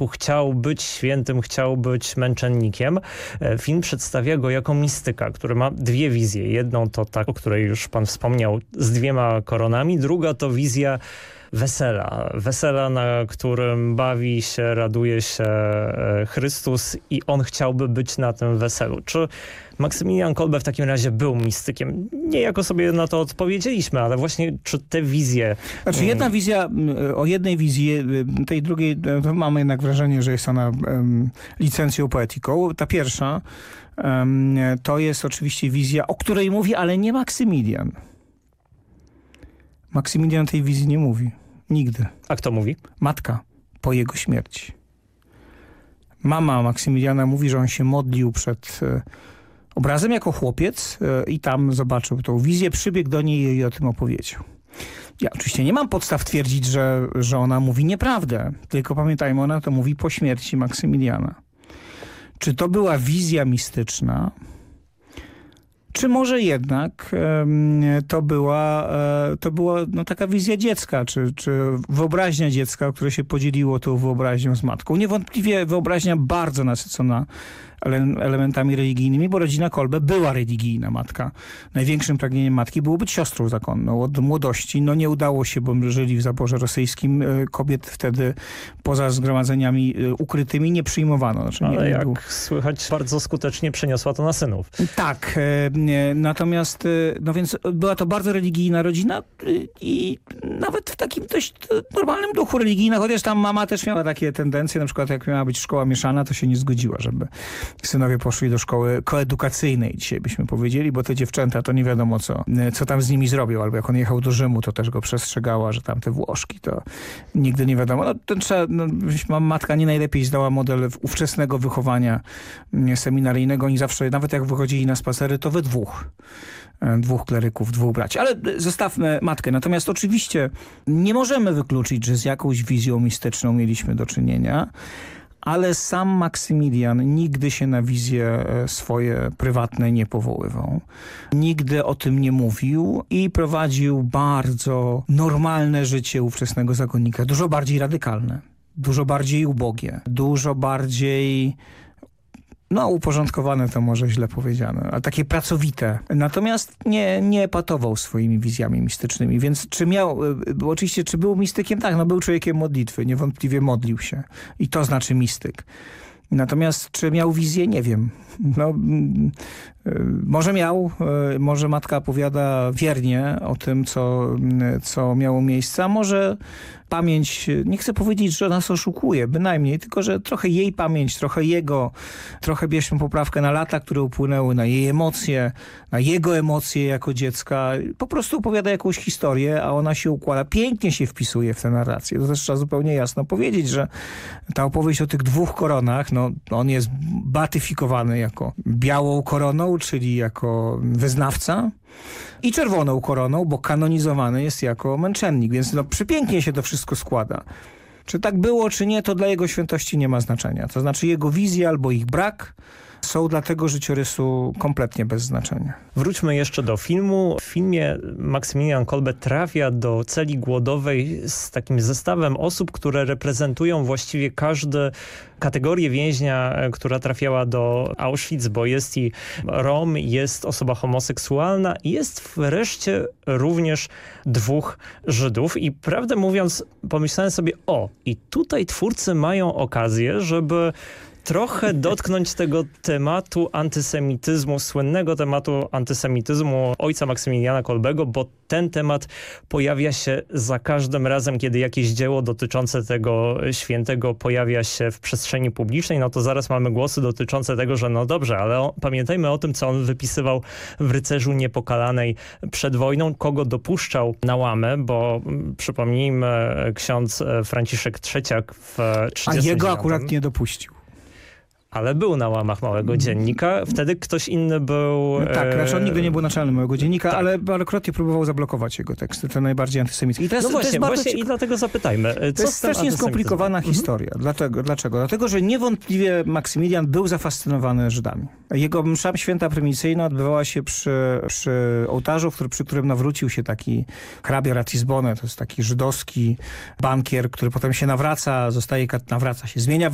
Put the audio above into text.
wieku chciał być świętym, chciał być męczennikiem. Film przedstawia go jako mistyka, który ma dwie wizje. Jedną to ta, o której już pan wspomniał, z 2 koronami. Druga to wizja wesela, na którym bawi się, raduje się Chrystus i on chciałby być na tym weselu. Czy Maksymilian Kolbe w takim razie był mistykiem? Niejako sobie na to odpowiedzieliśmy, ale właśnie czy te wizje... Znaczy jedna wizja, o jednej wizji, tej drugiej, to mamy jednak wrażenie, że jest ona licencją poetyką. Ta pierwsza to jest oczywiście wizja, o której mówi, ale nie Maksymilian. Maksymilian tej wizji nie mówi. Nigdy. A kto mówi? Matka po jego śmierci. Mama Maksymiliana mówi, że on się modlił przed obrazem jako chłopiec i tam zobaczył tą wizję, przybiegł do niej i jej o tym opowiedział. Ja oczywiście nie mam podstaw twierdzić, że ona mówi nieprawdę, tylko pamiętajmy, ona to mówi po śmierci Maksymiliana. Czy to była wizja mistyczna? Czy może jednak to była no, taka wizja dziecka, czy wyobraźnia dziecka, które się podzieliło tą wyobraźnią z matką? Niewątpliwie wyobraźnia bardzo nasycona elementami religijnymi, bo rodzina Kolbe była religijna. Matka. Największym pragnieniem matki było być siostrą zakonną. Od młodości nie udało się, bo żyli w zaborze rosyjskim. Kobiet wtedy poza zgromadzeniami ukrytymi nie przyjmowano. Znaczy, ale jak słychać, bardzo skutecznie przeniosła to na synów. Tak. Natomiast no więc była to bardzo religijna rodzina i nawet w takim dość normalnym duchu religijnym, chociaż tam mama też miała takie tendencje, na przykład jak miała być szkoła mieszana, to się nie zgodziła, żeby synowie poszli do szkoły koedukacyjnej, dzisiaj byśmy powiedzieli, bo te dziewczęta to nie wiadomo co tam z nimi zrobią, albo jak on jechał do Rzymu, to też go przestrzegała, że tam te Włoszki, to nigdy nie wiadomo. Matka nie najlepiej zdała model ówczesnego wychowania seminaryjnego. Oni zawsze, nawet jak wychodzili na spacery, to we dwóch kleryków, 2 braci. Ale zostawmy matkę. Natomiast oczywiście nie możemy wykluczyć, że z jakąś wizją mistyczną mieliśmy do czynienia, ale sam Maksymilian nigdy się na wizje swoje prywatne nie powoływał. Nigdy o tym nie mówił i prowadził bardzo normalne życie ówczesnego zakonnika. Dużo bardziej radykalne, dużo bardziej ubogie, dużo bardziej... No, uporządkowane to może źle powiedziane, ale takie pracowite. Natomiast nie epatował swoimi wizjami mistycznymi, więc oczywiście, czy był mistykiem? Tak, no był człowiekiem modlitwy, niewątpliwie modlił się. I to znaczy mistyk. Natomiast czy miał wizję? Nie wiem. No, może miał, może matka opowiada wiernie o tym, co miało miejsce, a może pamięć, nie chcę powiedzieć, że nas oszukuje, bynajmniej, tylko że trochę jej pamięć, trochę jego, trochę bierzmy poprawkę na lata, które upłynęły, na jej emocje, na jego emocje jako dziecka. Po prostu opowiada jakąś historię, a ona się układa, pięknie się wpisuje w tę narrację. To też trzeba zupełnie jasno powiedzieć, że ta opowieść o tych 2 koronach, no on jest beatyfikowany jako białą koroną, czyli jako wyznawca, i czerwoną koroną, bo kanonizowany jest jako męczennik, więc no przepięknie się to wszystko składa. Czy tak było, czy nie, to dla jego świętości nie ma znaczenia. To znaczy jego wizje albo ich brak są dla tego życiorysu kompletnie bez znaczenia. Wróćmy jeszcze do filmu. W filmie Maksymilian Kolbe trafia do celi głodowej z takim zestawem osób, które reprezentują właściwie każdą kategorię więźnia, która trafiała do Auschwitz, bo jest i Rom, jest osoba homoseksualna i jest wreszcie również 2 Żydów. I prawdę mówiąc, pomyślałem sobie, i tutaj twórcy mają okazję, żeby trochę dotknąć tego tematu antysemityzmu, słynnego tematu antysemityzmu ojca Maksymiliana Kolbego, bo ten temat pojawia się za każdym razem, kiedy jakieś dzieło dotyczące tego świętego pojawia się w przestrzeni publicznej, no to zaraz mamy głosy dotyczące tego, że no dobrze, ale pamiętajmy o tym, co on wypisywał w Rycerzu Niepokalanej przed wojną, kogo dopuszczał na łamę, bo przypomnijmy, ksiądz Franciszek Trzeciak w 1939. A jego akurat nie dopuścił. Ale był na łamach Małego Dziennika. Wtedy ktoś inny był... Tak, znaczy on nigdy nie był naczelnym Małego Dziennika, tak. Ale parokrotnie próbował zablokować jego teksty, te najbardziej antysemickie. I to jest, no właśnie, to jest bardzo i dlatego zapytajmy. To jest strasznie skomplikowana historia. Dlaczego? Dlatego, że niewątpliwie Maksymilian był zafascynowany Żydami. Jego msza święta prymicyjna odbywała się przy ołtarzu, przy którym nawrócił się taki hrabia Ratisbonne, to jest taki żydowski bankier, który potem się nawraca, zmienia